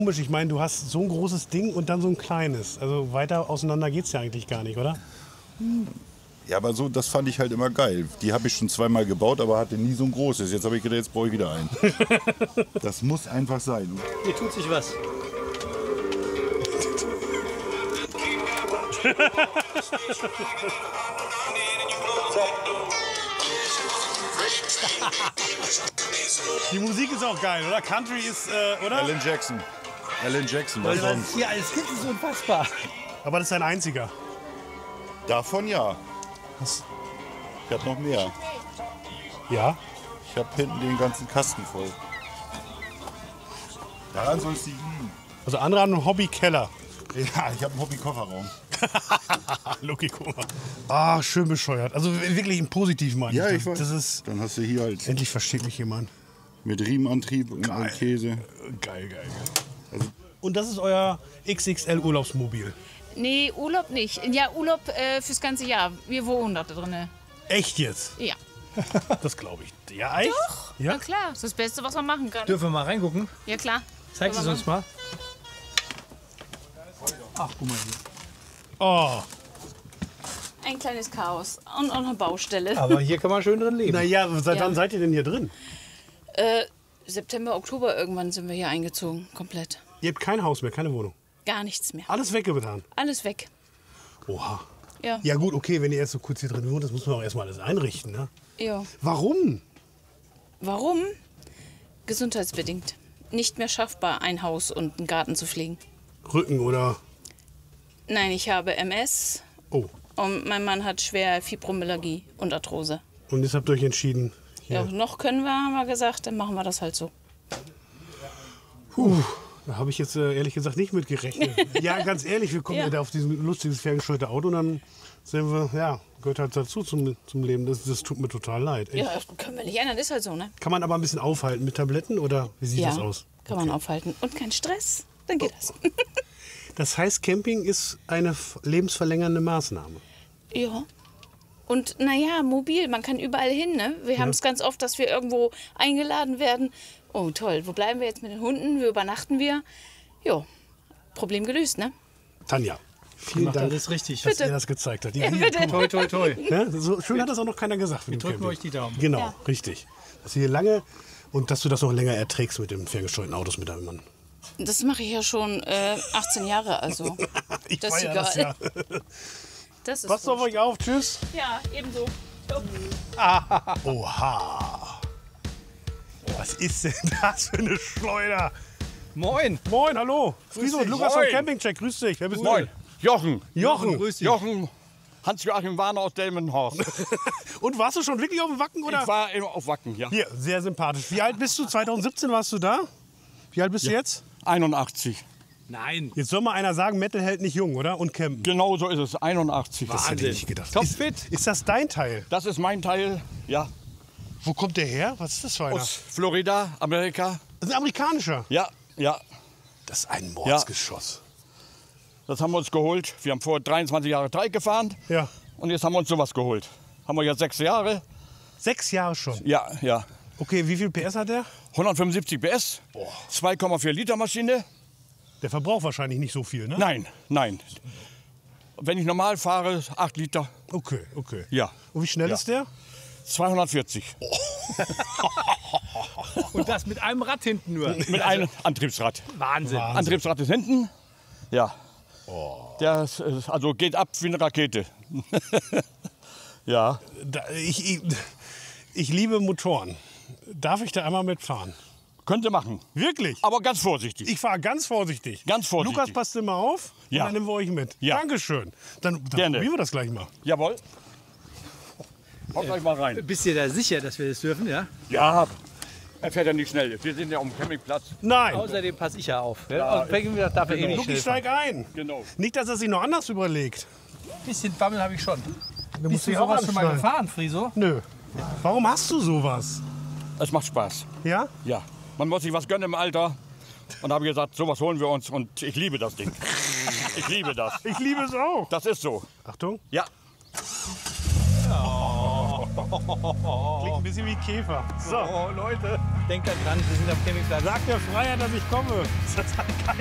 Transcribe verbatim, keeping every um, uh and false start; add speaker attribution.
Speaker 1: Komisch, ich meine, du hast so ein großes Ding und dann so ein kleines. Also weiter auseinander geht's ja eigentlich gar nicht, oder?
Speaker 2: Ja, aber so, das fand ich halt immer geil. Die habe ich schon zweimal gebaut, aber hatte nie so ein großes. Jetzt habe ich gedacht, jetzt brauche ich wieder einen. Das muss einfach sein.
Speaker 3: Hier tut sich was.
Speaker 1: Die Musik ist auch geil, oder? Country ist, äh, oder?
Speaker 2: Alan Jackson. Alan Jackson, was
Speaker 3: Was
Speaker 2: sonst?
Speaker 3: hier alles gibt, ist unfassbar.
Speaker 1: Aber das ist ein einziger.
Speaker 2: Davon ja.
Speaker 1: Was?
Speaker 2: Ich habe noch mehr.
Speaker 1: Ja?
Speaker 2: Ich habe hinten den ganzen Kasten voll. Daran soll es liegen.
Speaker 1: Also andere haben einen Hobby-Keller.
Speaker 2: Ja, ich habe einen Hobby-Kofferraum.
Speaker 1: Lucky, guck mal. Ah, schön bescheuert. Also wirklich im Positiven, meine
Speaker 2: Ja,
Speaker 1: ich.
Speaker 2: ich weiß.
Speaker 1: Das ist,
Speaker 2: Dann hast du hier halt
Speaker 1: endlich versteht mich jemand.
Speaker 2: mit Riemenantrieb und, und Käse.
Speaker 1: Geil, geil, geil. Und das ist euer X X L-Urlaubsmobil.
Speaker 4: Nee, Urlaub nicht. Ja, Urlaub äh, fürs ganze Jahr. Wir wohnen da drin.
Speaker 1: Echt jetzt?
Speaker 4: Ja.
Speaker 1: Das glaube ich. Ja, echt?
Speaker 4: Doch,
Speaker 1: Ja?
Speaker 4: na klar. Das ist das Beste, was man machen kann.
Speaker 3: Dürfen wir mal reingucken?
Speaker 4: Ja, klar.
Speaker 3: Zeigst du es
Speaker 4: Aber
Speaker 3: uns mal? Ach, guck mal hier.
Speaker 1: Oh,
Speaker 4: Ein kleines Chaos und auch eine Baustelle.
Speaker 3: Aber hier kann man schön drin leben.
Speaker 1: naja, seit
Speaker 4: Ja.
Speaker 1: wann seid ihr denn hier drin?
Speaker 4: Äh, September, Oktober irgendwann sind wir hier eingezogen. Komplett.
Speaker 1: Ihr habt kein Haus mehr, keine Wohnung.
Speaker 4: Gar nichts mehr.
Speaker 1: Alles weggetan.
Speaker 4: Alles weg.
Speaker 1: Oha.
Speaker 4: Ja.
Speaker 1: Ja gut, okay, wenn ihr erst so kurz hier drin wohnt, das muss man auch erstmal alles einrichten, ne?
Speaker 4: Ja.
Speaker 1: Warum?
Speaker 4: Warum? Gesundheitsbedingt. Nicht mehr schaffbar, ein Haus und einen Garten zu pflegen.
Speaker 1: Rücken oder...
Speaker 4: Nein, ich habe M S
Speaker 1: Oh,
Speaker 4: und mein Mann hat schwer Fibromyalgie und Arthrose.
Speaker 1: und jetzt habt ihr euch entschieden,
Speaker 4: Ja,
Speaker 1: hier.
Speaker 4: noch können wir, haben wir gesagt, dann machen wir das halt so.
Speaker 1: Puh, da habe ich jetzt äh, ehrlich gesagt nicht mit gerechnet. Ja, ganz ehrlich, wir kommen ja.
Speaker 4: Ja.
Speaker 1: da auf dieses lustiges ferngesteuerte Auto und dann sind wir, ja, gehört halt dazu zum, zum Leben. Das, das tut mir total leid. Echt.
Speaker 4: Ja, können wir nicht ändern, ist halt so, ne?
Speaker 1: Kann man aber ein bisschen aufhalten mit Tabletten oder wie sieht
Speaker 4: Ja,
Speaker 1: das aus?
Speaker 4: kann man aufhalten. Und kein Stress, dann geht das.
Speaker 1: Das heißt, Camping ist eine f- lebensverlängernde Maßnahme.
Speaker 4: Ja. Und naja, mobil, man kann überall hin, ne? Wir haben es ganz oft, dass wir irgendwo eingeladen werden. Oh toll, wo bleiben wir jetzt mit den Hunden? Wo übernachten wir? Jo, Problem gelöst, ne?
Speaker 1: Tanja, vielen
Speaker 3: Macht
Speaker 1: Dank,
Speaker 3: alles richtig.
Speaker 1: dass ihr das gezeigt habt. Ja, hier,
Speaker 4: bitte.
Speaker 1: guck mal.
Speaker 3: Toi, toi, toi.
Speaker 1: Ne? So schön hat das auch noch keiner gesagt. Wir
Speaker 3: drücken euch die Daumen.
Speaker 1: Genau,
Speaker 4: Ja.
Speaker 1: richtig. Dass ihr hier lange und dass du das noch länger erträgst mit dem ferngesteuerten Autos mit deinem Mann.
Speaker 4: Das mache ich ja schon äh, achtzehn Jahre, also.
Speaker 1: Ich
Speaker 4: Das ist
Speaker 1: feier das ja.
Speaker 4: egal. Das ist
Speaker 1: Passt auf
Speaker 4: wurscht.
Speaker 1: euch auf, tschüss.
Speaker 4: Ja, ebenso.
Speaker 1: Oha. Was ist denn das für eine Schleuder?
Speaker 3: Moin.
Speaker 1: Moin, hallo. Friso und
Speaker 3: dich.
Speaker 1: Lukas von
Speaker 5: Moin.
Speaker 1: Campingcheck, grüß dich. Wer bist
Speaker 5: Moin, Jochen.
Speaker 1: du? Jochen.
Speaker 3: Grüß dich.
Speaker 5: Jochen, Hans-Joachim Warner aus Delmenhorst.
Speaker 1: Und warst du schon wirklich auf dem Wacken, oder?
Speaker 5: Ich war immer auf Wacken, ja.
Speaker 1: Hier, sehr sympathisch. Wie alt bist du? zweitausendsiebzehn warst du da? Wie alt bist du jetzt?
Speaker 5: einundachtzig.
Speaker 3: Nein.
Speaker 1: Jetzt soll mal einer sagen, Metal hält nicht jung, oder? Und campen.
Speaker 5: Genau so ist es, einundachtzig.
Speaker 1: Das hätte ich nicht gedacht.
Speaker 3: Topfit.
Speaker 1: Ist, ist das dein Teil?
Speaker 5: Das ist mein Teil, ja,
Speaker 1: Wo kommt der her? Was ist das für einer?
Speaker 5: aus Florida, Amerika.
Speaker 1: Das ist ein amerikanischer.
Speaker 5: Ja, ja,
Speaker 1: Das ist ein Mordsgeschoss.
Speaker 5: das haben wir uns geholt. Wir haben vor dreiundzwanzig Jahren Dreieck gefahren
Speaker 1: Ja.
Speaker 5: und jetzt haben wir uns sowas geholt. Haben wir jetzt sechs Jahre.
Speaker 1: Sechs Jahre schon.
Speaker 5: Ja, ja.
Speaker 1: Okay, wie viel P S hat der?
Speaker 5: hundertfünfundsiebzig P S, zwei Komma vier Liter Maschine.
Speaker 1: Der verbraucht wahrscheinlich nicht so viel, ne?
Speaker 5: Nein, nein. Wenn ich normal fahre, acht Liter.
Speaker 1: Okay, okay.
Speaker 5: Ja.
Speaker 1: Und wie schnell
Speaker 5: Ja.
Speaker 1: ist der?
Speaker 5: zweihundertvierzig.
Speaker 3: Und das mit einem Rad hinten nur.
Speaker 5: Mit einem Antriebsrad.
Speaker 3: Wahnsinn.
Speaker 5: Antriebsrad ist hinten. Ja. Der ist, äh, also geht ab wie eine Rakete. Ja.
Speaker 1: Da, ich, ich, ich liebe Motoren. Darf ich da einmal mitfahren?
Speaker 5: Könnt ihr machen.
Speaker 1: Wirklich?
Speaker 5: Aber ganz vorsichtig.
Speaker 1: Ich fahre ganz vorsichtig.
Speaker 5: Ganz vorsichtig.
Speaker 1: Lukas, passt immer auf.
Speaker 5: Ja.
Speaker 1: Und dann nehmen wir euch mit.
Speaker 5: Ja.
Speaker 1: Dankeschön. Dann, dann
Speaker 5: Gerne.
Speaker 1: probieren wir das gleich mal.
Speaker 5: Jawohl. Haut euch mal rein.
Speaker 3: Bist du da sicher, dass wir das dürfen, ja?
Speaker 5: Ja. Er fährt ja nicht schnell. Wir sind ja auf dem Campingplatz.
Speaker 1: Nein.
Speaker 3: Außerdem passe ich ja auf. Ja, und Becken darf er eh nicht
Speaker 1: Luki,
Speaker 3: schnell fahren.
Speaker 1: steig ein.
Speaker 5: Genau.
Speaker 1: Nicht, dass er sich noch anders überlegt.
Speaker 3: Ein bisschen Bammel habe ich schon.
Speaker 1: Du
Speaker 3: Bist du sowas schon mal gefahren, Friso?
Speaker 1: Nö. Warum hast du sowas?
Speaker 5: Es macht Spaß.
Speaker 1: Ja?
Speaker 5: Ja. Man muss sich was gönnen im Alter. Und da habe ich gesagt, sowas holen wir uns. Und ich liebe das Ding. Ich liebe das.
Speaker 1: Ich liebe es auch.
Speaker 5: Das ist so.
Speaker 1: Achtung.
Speaker 5: Ja.
Speaker 1: Klingt Ein bisschen wie Käfer. So,
Speaker 3: Oh, Leute. Denkt dran, wir sind am Campingplatz.
Speaker 1: sagt der Freier, dass ich komme. Das hat